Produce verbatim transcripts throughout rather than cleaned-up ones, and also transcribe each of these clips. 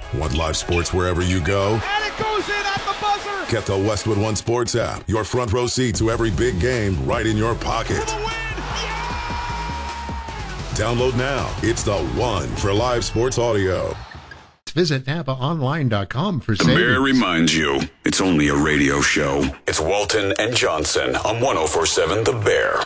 Want live sports wherever you go? And it goes in at the buzzer! Get the Westwood One Sports app. Your front row seat to every big game right in your pocket. For the win! Download now. It's the one for live sports audio. Visit Napa Online dot com for The savings. Bear reminds you, it's only a radio show. It's Walton and Johnson on one oh four point seven The Bear.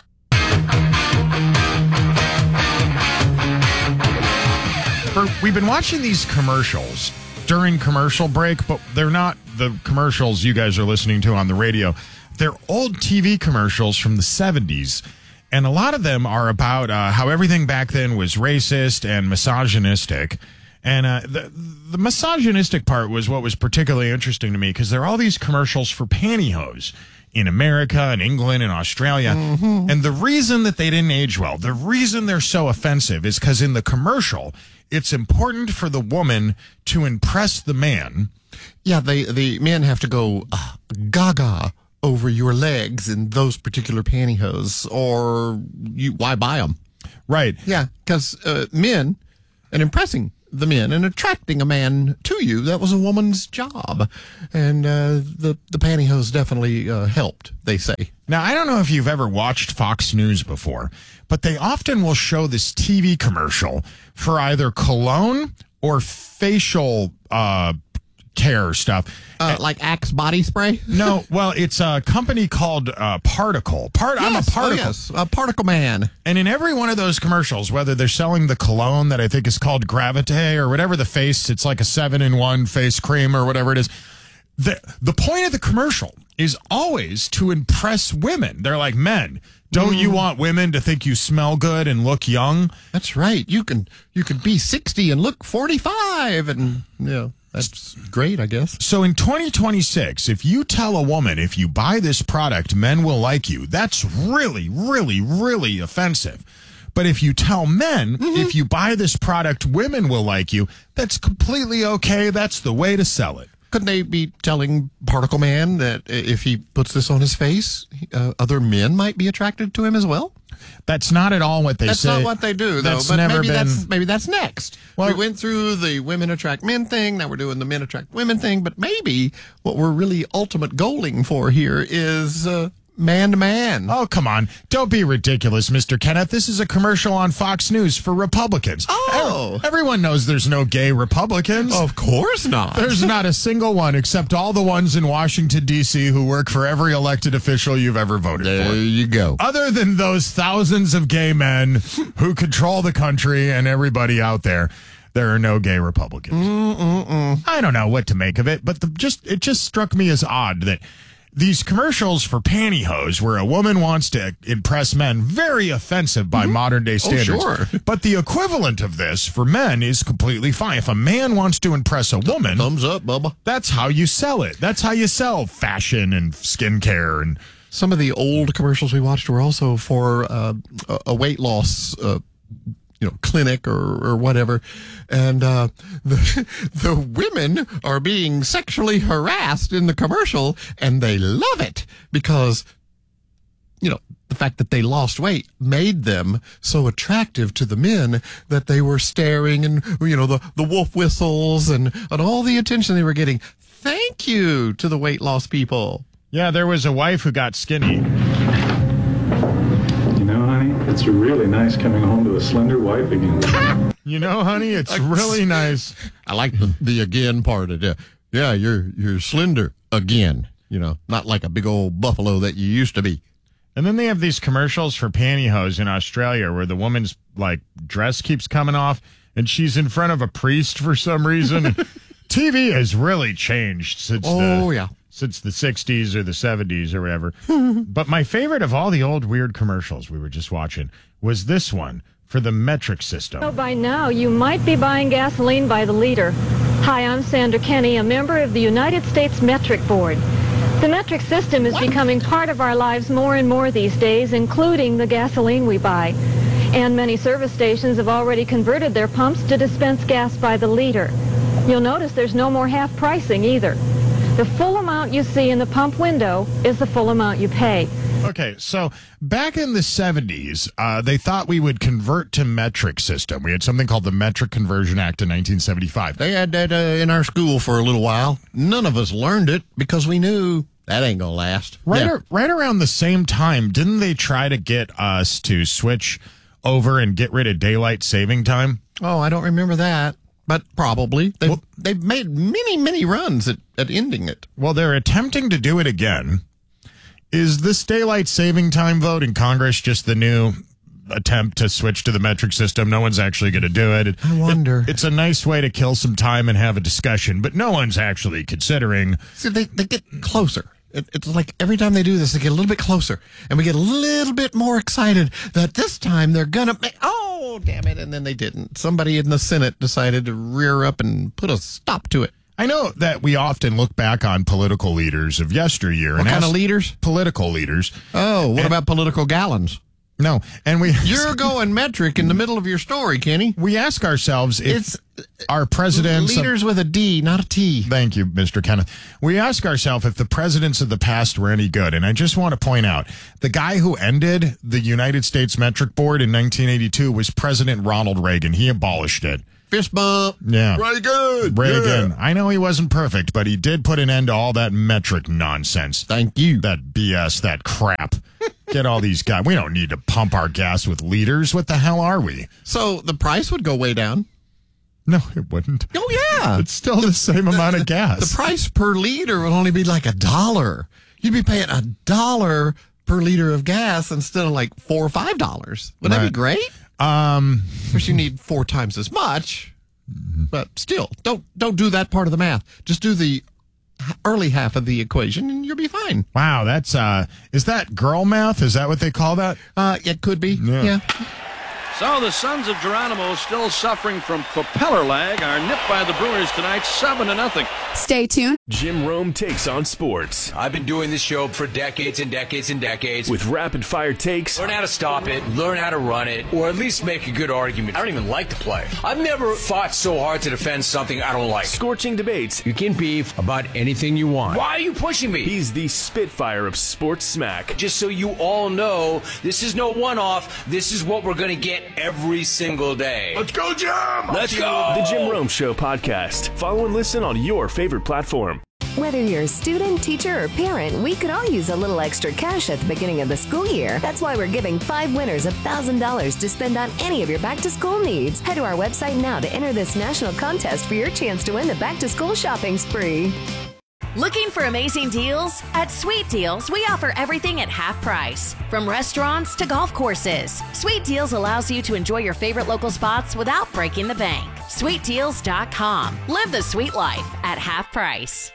We've been watching these commercials during commercial break, but they're not the commercials you guys are listening to on the radio. They're old T V commercials from the seventies. And a lot of them are about uh, how everything back then was racist and misogynistic. And uh, the, the misogynistic part was what was particularly interesting to me because there are all these commercials for pantyhose in America and England and Australia. Mm-hmm. And the reason that they didn't age well, the reason they're so offensive is because in the commercial, it's important for the woman to impress the man. Yeah, they, the men have to go uh, gaga over your legs in those particular pantyhose, or you why buy them? Right. Yeah, because uh, men, and impressing the men and attracting a man to you, that was a woman's job. And uh, the, the pantyhose definitely uh, helped, they say. Now, I don't know if you've ever watched Fox News before, but they often will show this T V commercial for either cologne or facial uh, care stuff. Uh, like Axe body spray? No, well, it's a company called uh, Particle. Part, yes, I'm a Particle. Oh yes, a Particle Man. And in every one of those commercials, whether they're selling the cologne that I think is called Gravite or whatever the face, it's like a seven-in-one face cream or whatever it is. The, the point of the commercial is always to impress women. They're like, men, don't mm. you want women to think you smell good and look young? That's right. You can you can be sixty and look forty-five, and you know, that's great, I guess. So in twenty twenty-six, if you tell a woman, if you buy this product, men will like you, that's really, really, really offensive. But if you tell men, mm-hmm. if you buy this product, women will like you, that's completely okay. That's the way to sell it. Couldn't they be telling Particle Man that if he puts this on his face, uh, other men might be attracted to him as well? That's not at all what they that's say. That's not what they do, though. That's but never maybe been... that's maybe that's next. Well, we went through the women attract men thing. Now we're doing the men attract women thing. But maybe what we're really ultimate goaling for here is uh, man to man. Oh, come on. Don't be ridiculous, Mister Kenneth. This is a commercial on Fox News for Republicans. Oh. Every, everyone knows there's no gay Republicans. Of course not. There's not a single one except all the ones in Washington, D C who work for every elected official you've ever voted there for. There you go. Other than those thousands of gay men who control the country and everybody out there, there are no gay Republicans. Mm-mm-mm. I don't know what to make of it, but the, just it just struck me as odd that these commercials for pantyhose where a woman wants to impress men, very offensive by mm-hmm. modern day standards. Oh, sure. But the equivalent of this for men is completely fine. If a man wants to impress a woman, thumbs up, Bubba. That's how you sell it. That's how you sell fashion and skincare. And some of the old commercials we watched were also for uh, a weight loss uh you know, clinic or, or whatever. And uh, the, the women are being sexually harassed in the commercial, and they love it because, you know, the fact that they lost weight made them so attractive to the men that they were staring and, you know, the, the wolf whistles and, and all the attention they were getting. Thank you to the weight loss people. Yeah, there was a wife who got skinny. You know, honey, it's really nice coming home to a slender wife again. You know, honey, it's really nice. I like the, the again part of it. Yeah, you're you're slender again. You know, not like a big old buffalo that you used to be. And then they have these commercials for pantyhose in Australia where the woman's like dress keeps coming off and she's in front of a priest for some reason. T V has really changed since oh, the, yeah. since the sixties or the seventies or whatever. But my favorite of all the old weird commercials we were just watching was this one for the metric system. So by now, you might be buying gasoline by the liter. Hi, I'm Sandra Kenny, a member of the United States Metric Board. The metric system is what? becoming part of our lives more and more these days, including the gasoline we buy. And many service stations have already converted their pumps to dispense gas by the liter. You'll notice there's no more half pricing either. The full amount you see in the pump window is the full amount you pay. Okay, so back in the seventies, uh, they thought we would convert to metric system. We had something called the Metric Conversion Act in nineteen seventy-five. They had that uh, in our school for a little while. None of us learned it because we knew that ain't gonna last. Right, Yeah. ar- right around the same time, didn't they try to get us to switch over and get rid of daylight saving time? Oh, I don't remember that, but probably. They've, Well- they've made many, many runs at, at ending it. Well, they're attempting to do it again. Is this daylight saving time vote in Congress just the new attempt to switch to the metric system? No one's actually going to do it. I wonder. It- it's a nice way to kill some time and have a discussion, but no one's actually considering. See, they, they get closer. It, it's like every time they do this, they get a little bit closer. And we get a little bit more excited that this time they're going to make, oh, damn it. And then they didn't. Somebody in the Senate decided to rear up and put a stop to it. I know that we often look back on political leaders of yesteryear. What and kind of ask- leaders? Political leaders. Oh, what And- about political gallons? No, and we You're going metric in the middle of your story, Kenny. we ask ourselves if It's our presidents of- leaders with a D, not a T. Thank you, Mister Kenneth. We ask ourselves if the presidents of the past were any good. And I just want to point out, the guy who ended the United States Metric Board in nineteen eighty-two was President Ronald Reagan. He abolished it. Fist bump. Yeah. Reagan. Reagan. Yeah. I know he wasn't perfect, but he did put an end to all that metric nonsense. Thank you. That B S, that crap. Get all these guys. We don't need to pump our gas with liters. What the hell are we? So the price would go way down. No, it wouldn't. Oh, yeah. It's still the same amount of gas. The price per liter would only be like a dollar. You'd be paying a dollar per liter of gas instead of like four or five dollars. Would that Right. be great? Um, Of course, you need four times as much, but still, don't don't do that part of the math. Just do the h- early half of the equation, and you'll be fine. wow, that's, uh, is that girl math? Is that what they call that? Uh, it could be. Yeah. Yeah. So the Sons of Geronimo still suffering from propeller lag are nipped by the Brewers tonight, seven to nothing. Stay tuned. Jim Rome takes on sports I've been doing this show for decades and decades and decades. with rapid fire takes, Learn how to stop it, learn how to run it, or at least make a good argument. I don't even like to play. I've never fought so hard to defend something I don't like. scorching debates. You can beef about anything you want. Why are you pushing me? He's the Spitfire of sports smack. Just so you all know, this is no one-off. This is what we're going to get every single day. Let's go, Jim! Let's go! The Jim Rome Show podcast. Follow and listen on your favorite platform. Whether you're a student, teacher, or parent, we could all use a little extra cash at the beginning of the school year. That's why we're giving five winners one thousand dollars to spend on any of your back-to-school needs. Head to our website now to enter this national contest for your chance to win the back-to-school shopping spree. Looking for amazing deals? At Sweet Deals, we offer everything at half price. From restaurants to golf courses, Sweet Deals allows you to enjoy your favorite local spots without breaking the bank. sweet deals dot com. Live the sweet life at half price.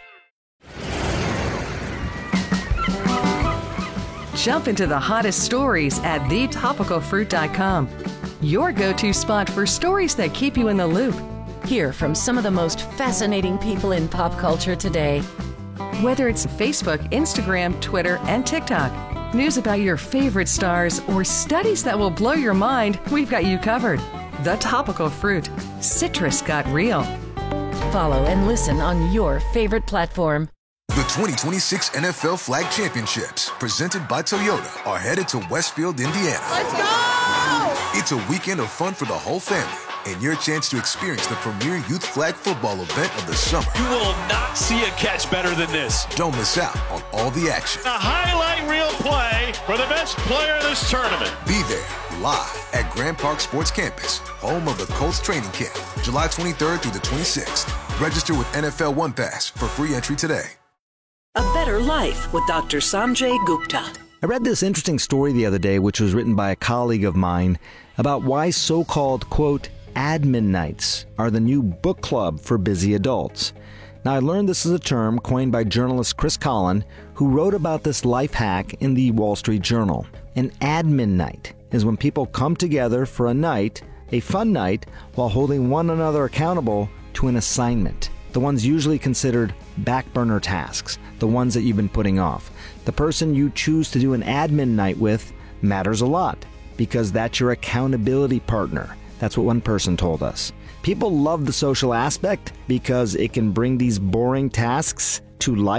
Jump into the hottest stories at the topical fruit dot com. Your go-to spot for stories that keep you in the loop. Hear from some of the most fascinating people in pop culture today. Whether it's Facebook, Instagram, Twitter, and TikTok, news about your favorite stars, or studies that will blow your mind, we've got you covered. The Topical Fruit. Citrus got real. Follow and listen on your favorite platform. The twenty twenty-six N F L Flag Championships, presented by Toyota, are headed to Westfield, Indiana. Let's go! It's a weekend of fun for the whole family and your chance to experience the premier youth flag football event of the summer. You will not see a catch better than this. Don't miss out on all the action. A highlight reel play for the best player of this tournament. Be there live at Grand Park Sports Campus, home of the Colts training camp, July twenty-third through the twenty-sixth. Register with N F L One Pass for free entry today. A Better Life with Doctor Sanjay Gupta. I read this interesting story the other day, which was written by a colleague of mine, about why so-called, quote, admin nights are the new book club for busy adults. Now, I learned this is a term coined by journalist Chris Collin, who wrote about this life hack in the Wall Street Journal. An admin night is when people come together for a night, a fun night, while holding one another accountable to an assignment. The ones usually considered back burner tasks, the ones that you've been putting off. The person you choose to do an admin night with matters a lot, because that's your accountability partner. That's what one person told us. People love the social aspect because it can bring these boring tasks to light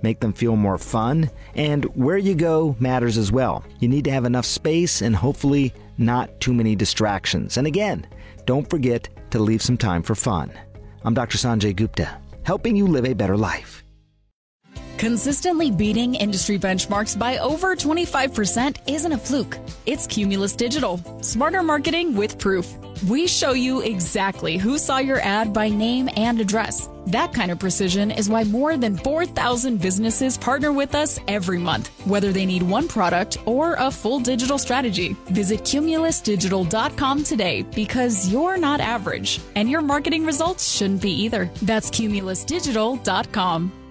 make them feel more fun, and where you go matters as well. You need to have enough space and hopefully not too many distractions. And again, don't forget to leave some time for fun. I'm Doctor Sanjay Gupta, helping you live a better life. Consistently beating industry benchmarks by over twenty-five percent isn't a fluke. It's Cumulus Digital, smarter marketing with proof. We show you exactly who saw your ad by name and address. That kind of precision is why more than four thousand businesses partner with us every month, whether they need one product or a full digital strategy. Visit cumulus digital dot com today, because you're not average, and your marketing results shouldn't be either. That's cumulus digital dot com.